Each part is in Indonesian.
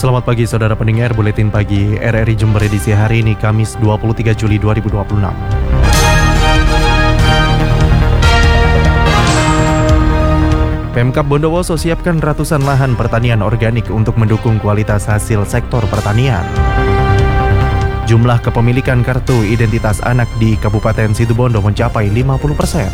Selamat pagi saudara pendengar Buletin Pagi RRI Jember edisi hari ini Kamis 23 Juli 2026. Pemkab Bondowoso siapkan ratusan lahan pertanian organik untuk mendukung kualitas hasil sektor pertanian. Jumlah kepemilikan kartu identitas anak di Kabupaten Situbondo mencapai 50%.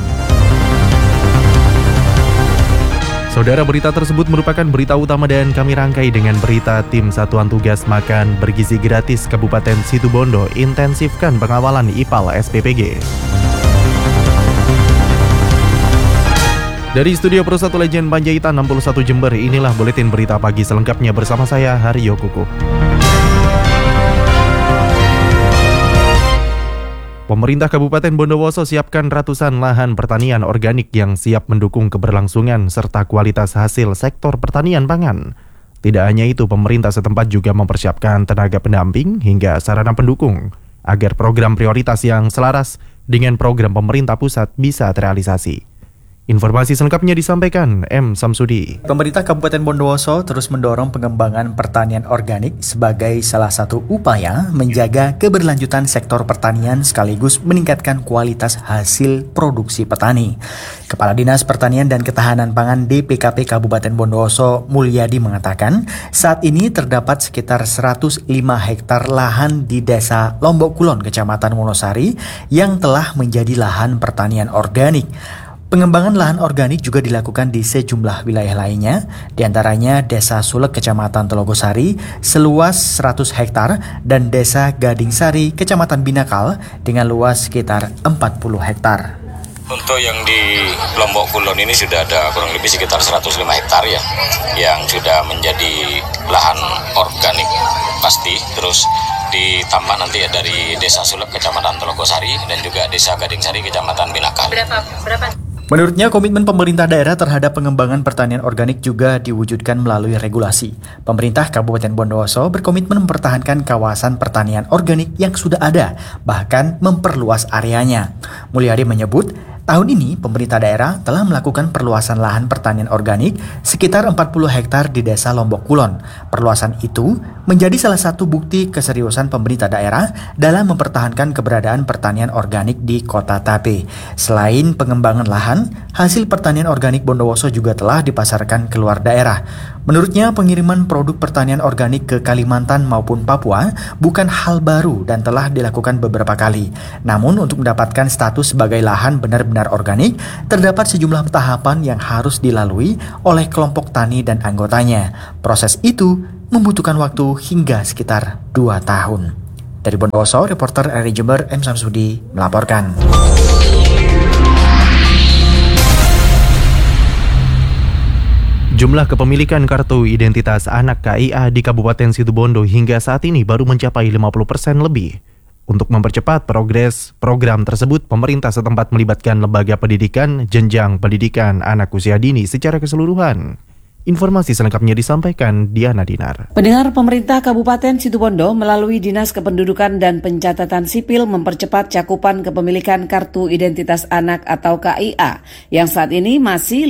Saudara, berita tersebut merupakan berita utama dan kami rangkai dengan berita Tim Satuan Tugas Makan Bergizi Gratis Kabupaten Situbondo intensifkan pengawalan IPAL SPPG. Dari Studio Pro 1 Legend Panjaitan 61 Jember, inilah buletin berita pagi selengkapnya bersama saya Haryo Kukuh. Pemerintah Kabupaten Bondowoso siapkan ratusan lahan pertanian organik yang siap mendukung keberlangsungan serta kualitas hasil sektor pertanian pangan. Tidak hanya itu, pemerintah setempat juga mempersiapkan tenaga pendamping hingga sarana pendukung agar program prioritas yang selaras dengan program pemerintah pusat bisa terrealisasi. Informasi selengkapnya disampaikan M. Samsudi. Pemerintah Kabupaten Bondowoso terus mendorong pengembangan pertanian organik sebagai salah satu upaya menjaga keberlanjutan sektor pertanian sekaligus meningkatkan kualitas hasil produksi petani. Kepala Dinas Pertanian dan Ketahanan Pangan DPKP Kabupaten Bondowoso Mulyadi mengatakan saat ini terdapat sekitar 105 hektar lahan di Desa Lombok Kulon, Kecamatan Wonosari yang telah menjadi lahan pertanian organik. Pengembangan lahan organik juga dilakukan di sejumlah wilayah lainnya, diantaranya Desa Sulek, Kecamatan Telogosari, seluas 100 hektar, dan Desa Gading Sari, Kecamatan Binakal, dengan luas sekitar 40 hektar. Untuk yang di Lombok Kulon ini sudah ada kurang lebih sekitar 105 hektar ya, yang sudah menjadi lahan organik pasti, terus ditambah nanti ya dari Desa Sulek, Kecamatan Telogosari, dan juga Desa Gading Sari, Kecamatan Binakal. Berapa? Menurutnya, komitmen pemerintah daerah terhadap pengembangan pertanian organik juga diwujudkan melalui regulasi. Pemerintah Kabupaten Bondowoso berkomitmen mempertahankan kawasan pertanian organik yang sudah ada, bahkan memperluas areanya. Mulyadi menyebut, tahun ini pemerintah daerah telah melakukan perluasan lahan pertanian organik sekitar 40 hektar di Desa Lombok Kulon. Perluasan itu menjadi salah satu bukti keseriusan pemerintah daerah dalam mempertahankan keberadaan pertanian organik di Kota Tape. Selain pengembangan lahan, hasil pertanian organik Bondowoso juga telah dipasarkan keluar daerah. Menurutnya, pengiriman produk pertanian organik ke Kalimantan maupun Papua bukan hal baru dan telah dilakukan beberapa kali. Namun, untuk mendapatkan status sebagai lahan benar-benar organik, terdapat sejumlah tahapan yang harus dilalui oleh kelompok tani dan anggotanya. Proses itu membutuhkan waktu hingga sekitar 2 tahun. Dari Bondowoso, reporter RRI Jember M. Samsudi melaporkan. Jumlah kepemilikan kartu identitas anak KIA di Kabupaten Situbondo hingga saat ini baru mencapai 50% lebih. Untuk mempercepat progres program tersebut, pemerintah setempat melibatkan lembaga pendidikan, jenjang pendidikan anak usia dini secara keseluruhan. Informasi selengkapnya disampaikan Diana Dinar. Pendengar, pemerintah Kabupaten Situbondo melalui Dinas Kependudukan dan Pencatatan Sipil mempercepat cakupan kepemilikan Kartu Identitas Anak atau KIA yang saat ini masih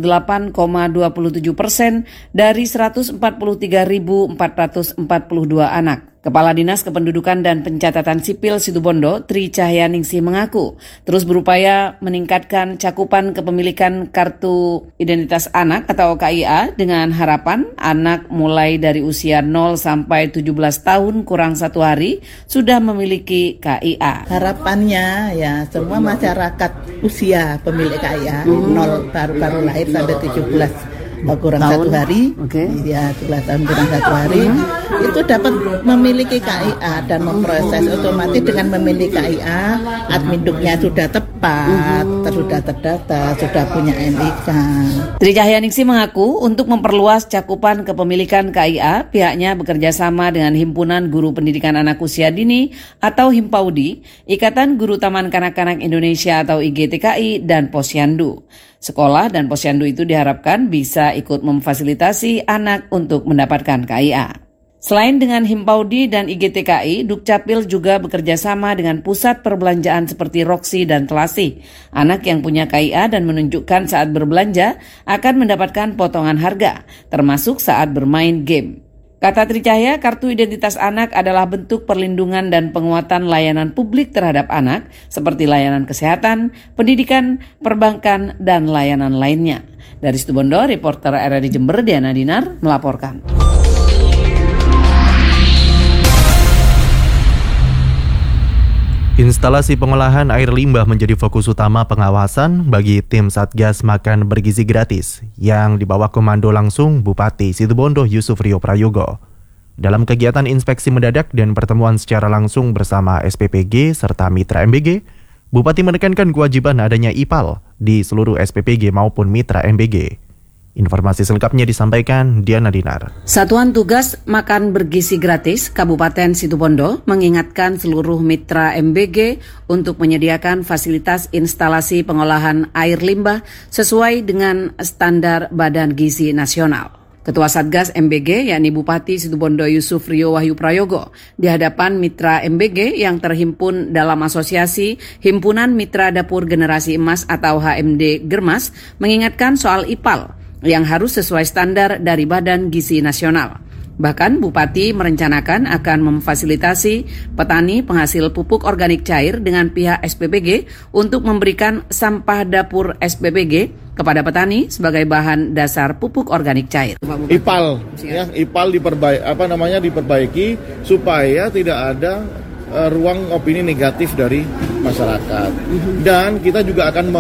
58,27% dari 143.442 anak. Kepala Dinas Kependudukan dan Pencatatan Sipil Situbondo, Tri Cahyaningsih mengaku terus berupaya meningkatkan cakupan kepemilikan Kartu Identitas Anak atau KIA dengan harapan anak mulai dari usia 0 sampai 17 tahun kurang 1 hari sudah memiliki KIA. Harapannya ya semua masyarakat usia pemilik KIA 0 baru lahir sampai 17 kurang tahun, 1 hari, ya 17 tahun kurang 1 hari, itu dapat memiliki KIA dan memproses otomatis dengan memiliki KIA, adminduknya sudah tepat, sudah terdata, sudah punya NIK. Tri Cahyaningsih mengaku untuk memperluas cakupan kepemilikan KIA, pihaknya bekerja sama dengan Himpunan Guru Pendidikan Anak Usia Dini atau Himpaudi, Ikatan Guru Taman Kanak-Kanak Indonesia atau IGTKI, dan Posyandu. Sekolah dan posyandu itu diharapkan bisa ikut memfasilitasi anak untuk mendapatkan KIA. Selain dengan Himpaudi dan IGTKI, Dukcapil juga bekerja sama dengan pusat perbelanjaan seperti Roxy dan Telasi. Anak yang punya KIA dan menunjukkan saat berbelanja akan mendapatkan potongan harga, termasuk saat bermain game. Kata Tricahya, kartu identitas anak adalah bentuk perlindungan dan penguatan layanan publik terhadap anak seperti layanan kesehatan, pendidikan, perbankan, dan layanan lainnya. Dari Situbondo, reporter RRI Jember Diana Dinar melaporkan. Instalasi pengolahan air limbah menjadi fokus utama pengawasan bagi tim Satgas Makan Bergizi Gratis yang dibawa komando langsung Bupati Situbondo Yusuf Rio Prayogo. Dalam kegiatan inspeksi mendadak dan pertemuan secara langsung bersama SPPG serta mitra MBG, Bupati menekankan kewajiban adanya IPAL di seluruh SPPG maupun mitra MBG. Informasi selengkapnya disampaikan Diana Dinar. Satuan Tugas Makan Bergizi Gratis Kabupaten Situbondo mengingatkan seluruh mitra MBG untuk menyediakan fasilitas instalasi pengolahan air limbah sesuai dengan standar Badan Gizi Nasional. Ketua Satgas MBG yakni Bupati Situbondo Yusuf Rio Wahyu Prayogo di hadapan mitra MBG yang terhimpun dalam asosiasi Himpunan Mitra Dapur Generasi Emas atau HMD Germas mengingatkan soal IPAL yang harus sesuai standar dari Badan Gizi Nasional. Bahkan Bupati merencanakan akan memfasilitasi petani penghasil pupuk organik cair dengan pihak SPPG untuk memberikan sampah dapur SPPG kepada petani sebagai bahan dasar pupuk organik cair. IPAL, ya, IPAL diperbaiki supaya tidak ada ruang opini negatif dari masyarakat. Dan kita juga akan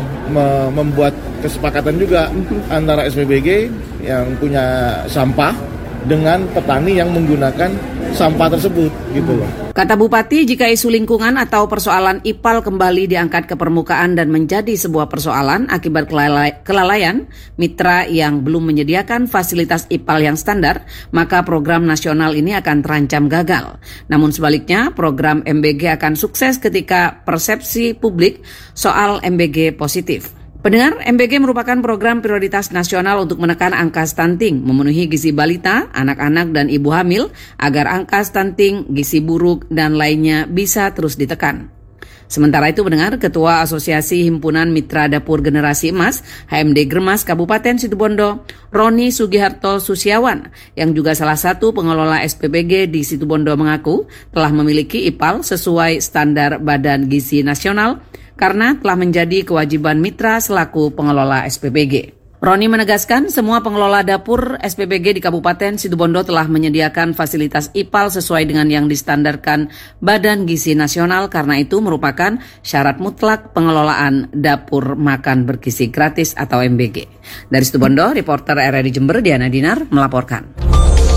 membuat kesepakatan juga antara SPBG yang punya sampah dengan petani yang menggunakan sampah tersebut, gitu loh. Kata Bupati, jika isu lingkungan atau persoalan IPAL kembali diangkat ke permukaan dan menjadi sebuah persoalan akibat kelalaian mitra yang belum menyediakan fasilitas IPAL yang standar, maka program nasional ini akan terancam gagal. Namun sebaliknya, program MBG akan sukses ketika persepsi publik soal MBG positif. Pendengar, MBG merupakan program prioritas nasional untuk menekan angka stunting, memenuhi gizi balita, anak-anak dan ibu hamil, agar angka stunting, gizi buruk, dan lainnya bisa terus ditekan. Sementara itu, pendengar, Ketua Asosiasi Himpunan Mitra Dapur Generasi Emas, HMD Germas Kabupaten Situbondo, Roni Sugiharto Susiawan, yang juga salah satu pengelola SPPG di Situbondo mengaku telah memiliki IPAL sesuai standar Badan Gizi Nasional, karena telah menjadi kewajiban mitra selaku pengelola SPPG. Roni menegaskan semua pengelola dapur SPPG di Kabupaten Situbondo telah menyediakan fasilitas IPAL sesuai dengan yang distandarkan Badan Gizi Nasional, karena itu merupakan syarat mutlak pengelolaan dapur makan bergizi gratis atau MBG. Dari Situbondo, reporter RRI Jember Diana Dinar melaporkan.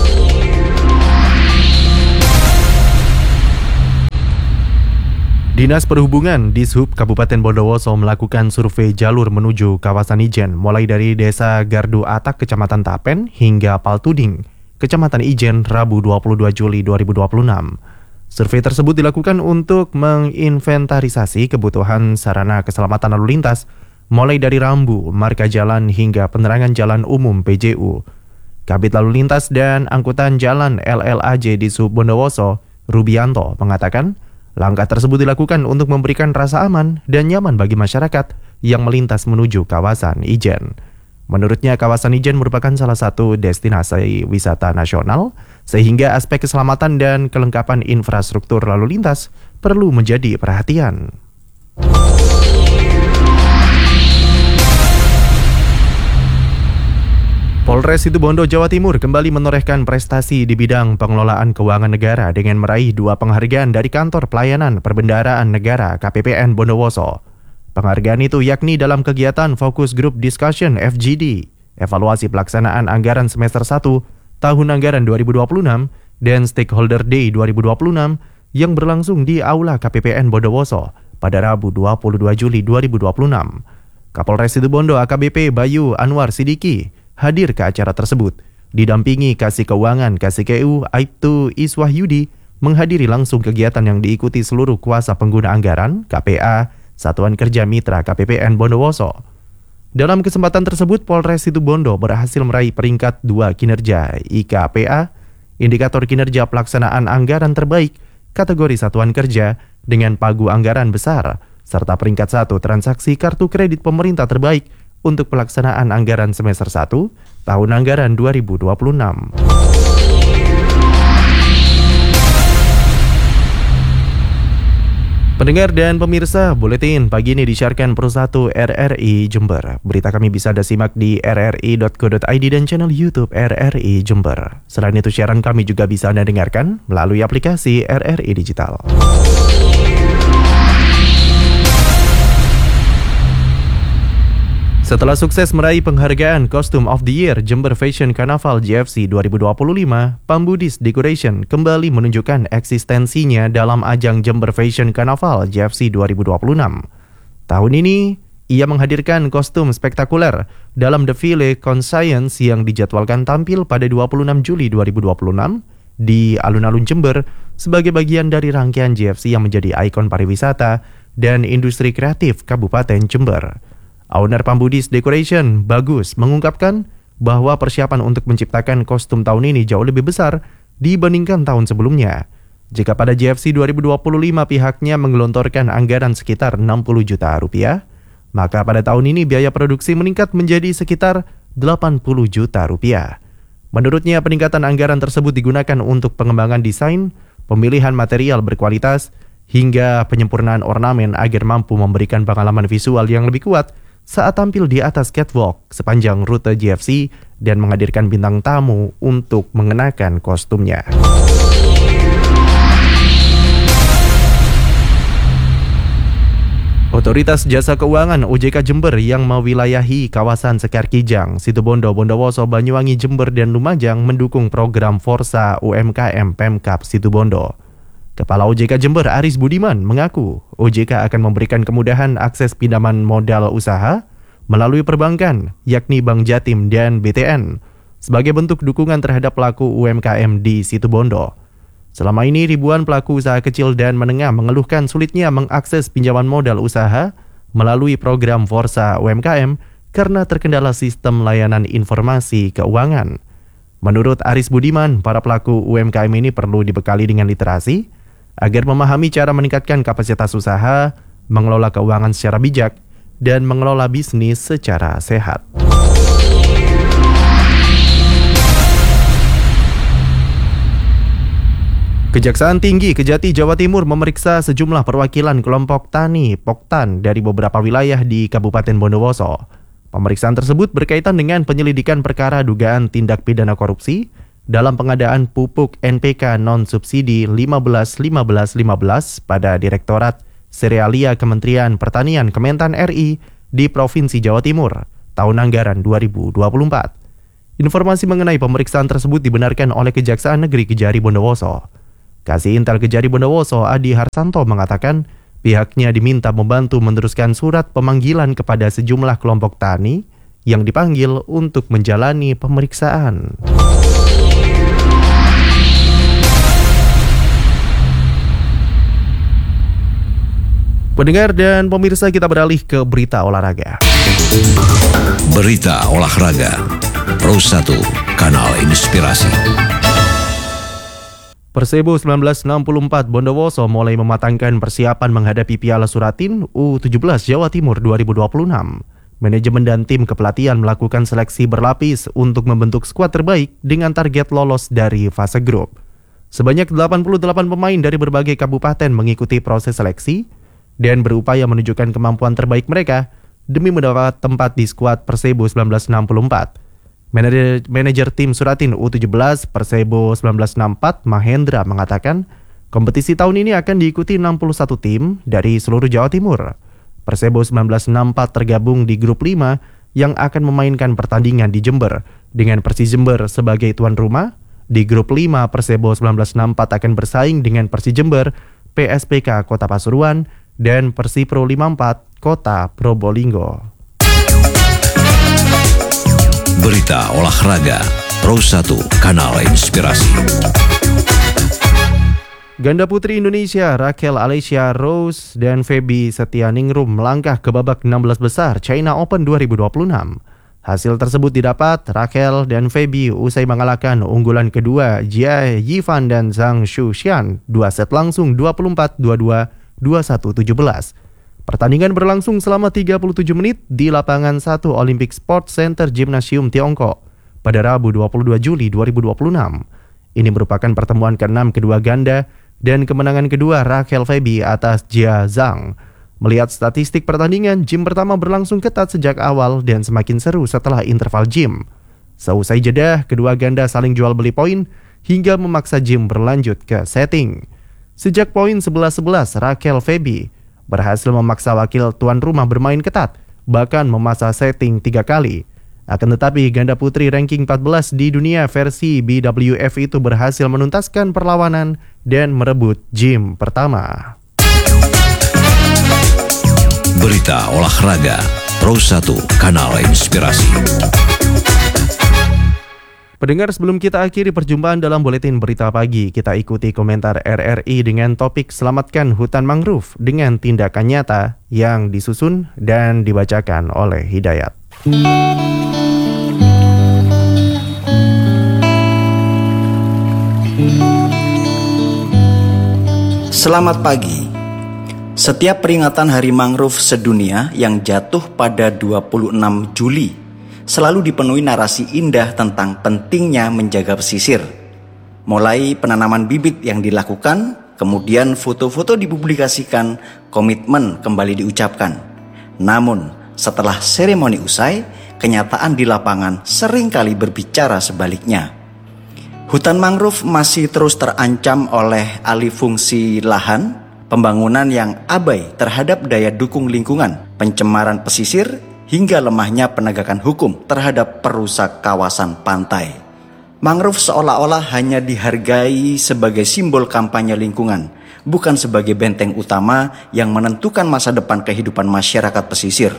Dinas Perhubungan Dishub Kabupaten Bondowoso melakukan survei jalur menuju kawasan Ijen mulai dari Desa Gardu Atak, Kecamatan Tapen hingga Paltuding, Kecamatan Ijen, Rabu 22 Juli 2026. Survei tersebut dilakukan untuk menginventarisasi kebutuhan sarana keselamatan lalu lintas mulai dari rambu, marka jalan hingga penerangan jalan umum PJU. Kabid Lalu Lintas dan Angkutan Jalan LLAJ Dishub Bondowoso, Rubianto, mengatakan langkah tersebut dilakukan untuk memberikan rasa aman dan nyaman bagi masyarakat yang melintas menuju kawasan Ijen. Menurutnya, kawasan Ijen merupakan salah satu destinasi wisata nasional, sehingga aspek keselamatan dan kelengkapan infrastruktur lalu lintas perlu menjadi perhatian. Polres Situbondo, Jawa Timur kembali menorehkan prestasi di bidang pengelolaan keuangan negara dengan meraih 2 penghargaan dari Kantor Pelayanan Perbendaharaan Negara KPPN Bondowoso. Penghargaan itu yakni dalam kegiatan Focus Group Discussion FGD, evaluasi pelaksanaan anggaran semester 1 tahun anggaran 2026 dan Stakeholder Day 2026 yang berlangsung di Aula KPPN Bondowoso pada Rabu 22 Juli 2026. Kapolres Situbondo AKBP Bayu Anwar Sidiki hadir ke acara tersebut, didampingi Kasih Keuangan KSKU Aibtu Iswahyudi menghadiri langsung kegiatan yang diikuti seluruh kuasa pengguna anggaran KPA Satuan Kerja Mitra KPPN Bondowoso. Dalam kesempatan tersebut, Polres Situbondo berhasil meraih peringkat 2 kinerja IKPA, indikator kinerja pelaksanaan anggaran terbaik kategori satuan kerja dengan pagu anggaran besar, serta peringkat 1 transaksi kartu kredit pemerintah terbaik untuk pelaksanaan anggaran semester 1 tahun anggaran 2026. Pendengar dan pemirsa, buletin pagi ini disiarkan Persatu RRI Jember. Berita kami bisa Anda simak di rri.co.id dan channel YouTube RRI Jember. Selain itu, siaran kami juga bisa Anda dengarkan melalui aplikasi RRI Digital. Setelah sukses meraih penghargaan Costume of the Year Jember Fashion Carnaval GFC 2025, Pambudis Decoration kembali menunjukkan eksistensinya dalam ajang Jember Fashion Carnaval GFC 2026. Tahun ini, ia menghadirkan kostum spektakuler dalam defile Conscience yang dijadwalkan tampil pada 26 Juli 2026 di alun-alun Jember sebagai bagian dari rangkaian GFC yang menjadi ikon pariwisata dan industri kreatif Kabupaten Jember. Owner Pambudis Decoration, Bagus, mengungkapkan bahwa persiapan untuk menciptakan kostum tahun ini jauh lebih besar dibandingkan tahun sebelumnya. Jika pada GFC 2025 pihaknya menggelontorkan anggaran sekitar 60 juta rupiah, maka pada tahun ini biaya produksi meningkat menjadi sekitar 80 juta rupiah. Menurutnya, peningkatan anggaran tersebut digunakan untuk pengembangan desain, pemilihan material berkualitas, hingga penyempurnaan ornamen agar mampu memberikan pengalaman visual yang lebih kuat saat tampil di atas catwalk sepanjang rute GFC dan menghadirkan bintang tamu untuk mengenakan kostumnya. Otoritas Jasa Keuangan OJK Jember yang mewilayahi kawasan Sekar Kijang, Situbondo, Bondowoso, Banyuwangi, Jember, dan Lumajang mendukung program Forsa UMKM Pemkab Situbondo. Kepala OJK Jember Aris Budiman mengaku OJK akan memberikan kemudahan akses pinjaman modal usaha melalui perbankan, yakni Bank Jatim dan BTN, sebagai bentuk dukungan terhadap pelaku UMKM di Situbondo. Selama ini ribuan pelaku usaha kecil dan menengah mengeluhkan sulitnya mengakses pinjaman modal usaha melalui program Forsa UMKM karena terkendala sistem layanan informasi keuangan. Menurut Aris Budiman, para pelaku UMKM ini perlu dibekali dengan literasi agar memahami cara meningkatkan kapasitas usaha, mengelola keuangan secara bijak, dan mengelola bisnis secara sehat. Kejaksaan Tinggi Kejati Jawa Timur memeriksa sejumlah perwakilan kelompok tani Poktan dari beberapa wilayah di Kabupaten Bondowoso. Pemeriksaan tersebut berkaitan dengan penyelidikan perkara dugaan tindak pidana korupsi dalam pengadaan pupuk NPK non-subsidi 15-15-15 pada Direktorat Serealia Kementerian Pertanian Kementan RI di Provinsi Jawa Timur tahun anggaran 2024. Informasi mengenai pemeriksaan tersebut dibenarkan oleh Kejaksaan Negeri Kejari Bondowoso. Kasih Intel Kejari Bondowoso Adi Harsanto mengatakan pihaknya diminta membantu meneruskan surat pemanggilan kepada sejumlah kelompok tani yang dipanggil untuk menjalani pemeriksaan. Pendengar dan pemirsa, kita beralih ke berita olahraga. Berita olahraga Pro 1 Kanal Inspirasi. Persebo 1964 Bondowoso mulai mematangkan persiapan menghadapi Piala Suratin U17 Jawa Timur 2026. Manajemen dan tim kepelatihan melakukan seleksi berlapis untuk membentuk skuad terbaik dengan target lolos dari fase grup. Sebanyak 88 pemain dari berbagai kabupaten mengikuti proses seleksi dan berupaya menunjukkan kemampuan terbaik mereka demi mendapat tempat di skuad Persebo 1964. Manajer tim Suratin U17 Persebo 1964 Mahendra mengatakan kompetisi tahun ini akan diikuti 61 tim dari seluruh Jawa Timur. Persebo 1964 tergabung di grup 5 yang akan memainkan pertandingan di Jember dengan Persis Jember sebagai tuan rumah. Di grup 5 Persebo 1964 akan bersaing dengan Persis Jember, PSPK Kota Pasuruan, dan Persipro 54 Kota Probolinggo. Berita olahraga Pro 1 Kanal Inspirasi. Ganda putri Indonesia Rachel Alessia Rose dan Feby Setianingrum melangkah ke babak 16 besar China Open 2026. Hasil tersebut didapat Rachel dan Feby usai mengalahkan unggulan kedua Jia Yifan dan Zhang Shuxian 2 set langsung 24-22, 21-17. Pertandingan berlangsung selama 37 menit di lapangan 1 Olympic Sports Center Gymnasium Tiongkok pada Rabu 22 Juli 2026. Ini merupakan pertemuan ke-6 kedua ganda dan kemenangan kedua Rachel Feby atas Jia Zhang. Melihat statistik pertandingan, game pertama berlangsung ketat sejak awal dan semakin seru setelah interval game. Seusai jeda, kedua ganda saling jual beli poin hingga memaksa game berlanjut ke setting. Sejak poin 11-11, Rachel Feby berhasil memaksa wakil tuan rumah bermain ketat, bahkan memaksa setting 3 kali. Akan tetapi, ganda putri ranking 14 di dunia versi BWF itu berhasil menuntaskan perlawanan dan merebut game pertama. Berita olahraga Pro 1 Kanal Inspirasi. Pendengar, sebelum kita akhiri perjumpaan dalam buletin berita pagi, kita ikuti komentar RRI dengan topik Selamatkan Hutan Mangrove dengan tindakan nyata yang disusun dan dibacakan oleh Hidayat. Selamat pagi. Setiap peringatan Hari Mangrove Sedunia yang jatuh pada 26 Juli selalu dipenuhi narasi indah tentang pentingnya menjaga pesisir. Mulai penanaman bibit yang dilakukan, kemudian foto-foto dipublikasikan, komitmen kembali diucapkan. Namun, setelah seremoni usai, kenyataan di lapangan seringkali berbicara sebaliknya. Hutan mangrove masih terus terancam oleh alih fungsi lahan, pembangunan yang abai terhadap daya dukung lingkungan, pencemaran pesisir, hingga lemahnya penegakan hukum terhadap perusak kawasan pantai. Mangrove seolah-olah hanya dihargai sebagai simbol kampanye lingkungan, bukan sebagai benteng utama yang menentukan masa depan kehidupan masyarakat pesisir.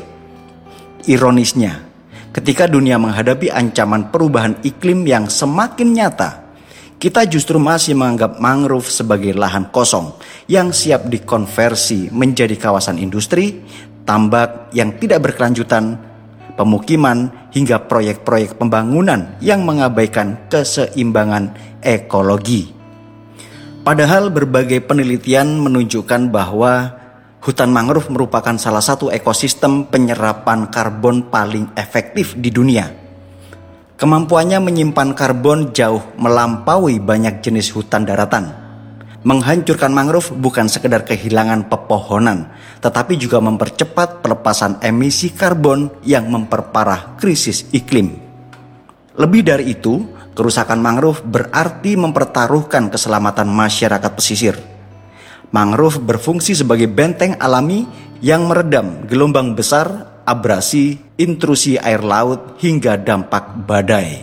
Ironisnya, ketika dunia menghadapi ancaman perubahan iklim yang semakin nyata, kita justru masih menganggap mangrove sebagai lahan kosong yang siap dikonversi menjadi kawasan industri, tambak yang tidak berkelanjutan, pemukiman, hingga proyek-proyek pembangunan yang mengabaikan keseimbangan ekologi. Padahal berbagai penelitian menunjukkan bahwa hutan mangrove merupakan salah satu ekosistem penyerapan karbon paling efektif di dunia. Kemampuannya menyimpan karbon jauh melampaui banyak jenis hutan daratan. Menghancurkan mangrove bukan sekedar kehilangan pepohonan, tetapi juga mempercepat pelepasan emisi karbon yang memperparah krisis iklim. Lebih dari itu, kerusakan mangrove berarti mempertaruhkan keselamatan masyarakat pesisir. Mangrove berfungsi sebagai benteng alami yang meredam gelombang besar, abrasi, intrusi air laut, hingga dampak badai.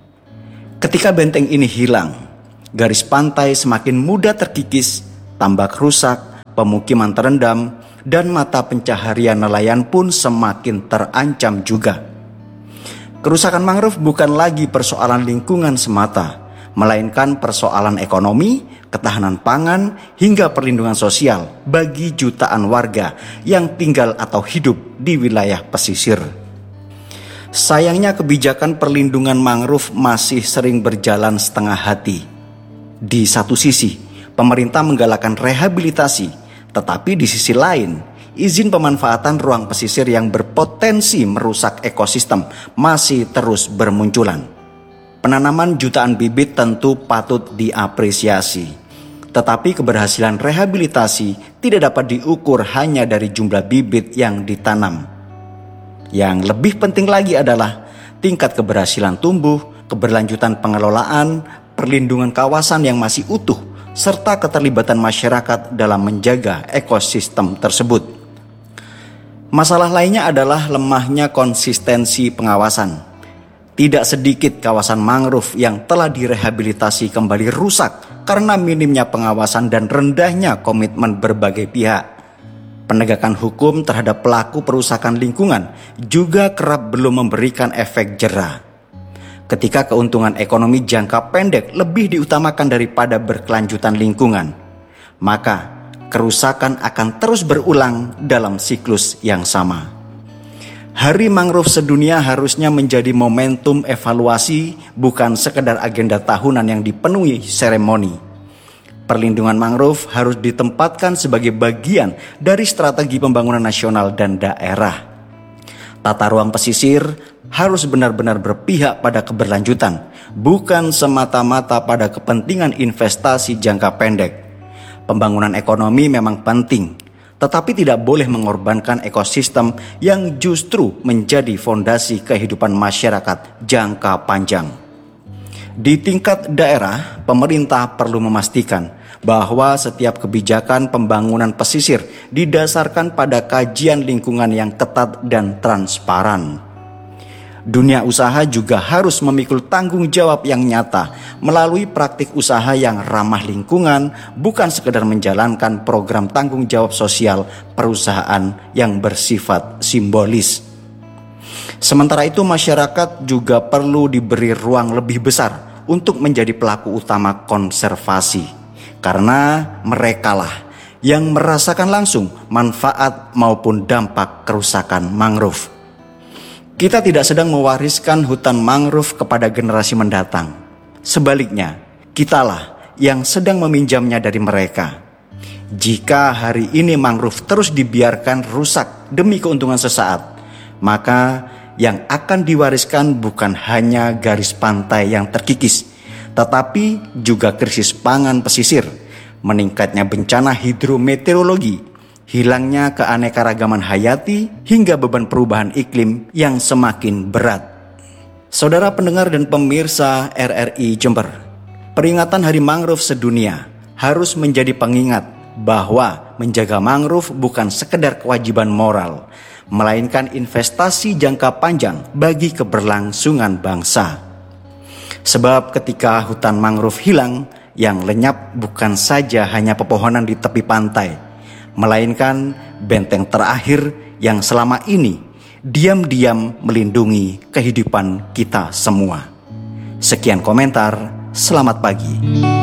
Ketika benteng ini hilang, garis pantai semakin mudah terkikis, tambak rusak, pemukiman terendam, dan mata pencaharian nelayan pun semakin terancam juga. Kerusakan mangrove bukan lagi persoalan lingkungan semata, melainkan persoalan ekonomi, ketahanan pangan, hingga perlindungan sosial bagi jutaan warga yang tinggal atau hidup di wilayah pesisir. Sayangnya kebijakan perlindungan mangrove masih sering berjalan setengah hati. Di satu sisi, pemerintah menggalakkan rehabilitasi, tetapi di sisi lain, izin pemanfaatan ruang pesisir yang berpotensi merusak ekosistem masih terus bermunculan. Penanaman jutaan bibit tentu patut diapresiasi, tetapi keberhasilan rehabilitasi tidak dapat diukur hanya dari jumlah bibit yang ditanam. Yang lebih penting lagi adalah tingkat keberhasilan tumbuh, keberlanjutan pengelolaan, perlindungan kawasan yang masih utuh, serta keterlibatan masyarakat dalam menjaga ekosistem tersebut. Masalah lainnya adalah lemahnya konsistensi pengawasan. Tidak sedikit kawasan mangrove yang telah direhabilitasi kembali rusak karena minimnya pengawasan dan rendahnya komitmen berbagai pihak. Penegakan hukum terhadap pelaku perusakan lingkungan juga kerap belum memberikan efek jera. Ketika keuntungan ekonomi jangka pendek lebih diutamakan daripada berkelanjutan lingkungan, maka kerusakan akan terus berulang dalam siklus yang sama. Hari Mangrove Sedunia harusnya menjadi momentum evaluasi, bukan sekedar agenda tahunan yang dipenuhi seremoni. Perlindungan mangrove harus ditempatkan sebagai bagian dari strategi pembangunan nasional dan daerah. Tata ruang pesisir harus benar-benar berpihak pada keberlanjutan, bukan semata-mata pada kepentingan investasi jangka pendek. Pembangunan ekonomi memang penting, tetapi tidak boleh mengorbankan ekosistem yang justru menjadi fondasi kehidupan masyarakat jangka panjang. Di tingkat daerah, pemerintah perlu memastikan bahwa setiap kebijakan pembangunan pesisir didasarkan pada kajian lingkungan yang ketat dan transparan. Dunia usaha juga harus memikul tanggung jawab yang nyata melalui praktik usaha yang ramah lingkungan, bukan sekedar menjalankan program tanggung jawab sosial perusahaan yang bersifat simbolis. Sementara itu, masyarakat juga perlu diberi ruang lebih besar untuk menjadi pelaku utama konservasi, karena merekalah yang merasakan langsung manfaat maupun dampak kerusakan mangrove. Kita tidak sedang mewariskan hutan mangrove kepada generasi mendatang. Sebaliknya, kitalah yang sedang meminjamnya dari mereka. Jika hari ini mangrove terus dibiarkan rusak demi keuntungan sesaat, maka yang akan diwariskan bukan hanya garis pantai yang terkikis, tetapi juga krisis pangan pesisir, meningkatnya bencana hidrometeorologi, hilangnya keanekaragaman hayati, hingga beban perubahan iklim yang semakin berat. Saudara pendengar dan pemirsa RRI Jember, peringatan Hari Mangrove Sedunia harus menjadi pengingat bahwa menjaga mangrove bukan sekedar kewajiban moral, melainkan investasi jangka panjang bagi keberlangsungan bangsa. Sebab ketika hutan mangrove hilang, yang lenyap bukan saja hanya pepohonan di tepi pantai, melainkan benteng terakhir yang selama ini diam-diam melindungi kehidupan kita semua. Sekian komentar, selamat pagi.